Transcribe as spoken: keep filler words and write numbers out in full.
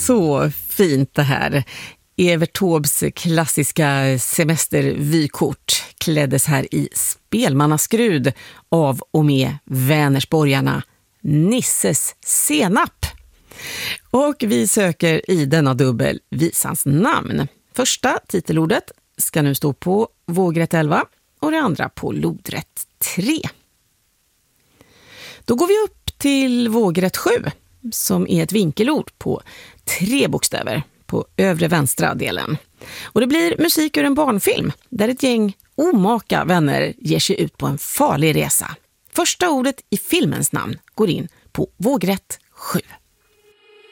Så fint det här. Evert Taubes klassiska semestervykort kläddes här i spelmannaskrud av och med Vänersborgarna Nisses senap. Och vi söker i denna dubbel visans namn. Första titelordet ska nu stå på vågrätt elva och det andra på lodrätt tre. Då går vi upp till vågrätt sju som är ett vinkelord på tre bokstäver på övre vänstra delen. Och det blir musik ur en barnfilm där ett gäng omaka vänner ger sig ut på en farlig resa. Första ordet i filmens namn går in på vågrätt sju.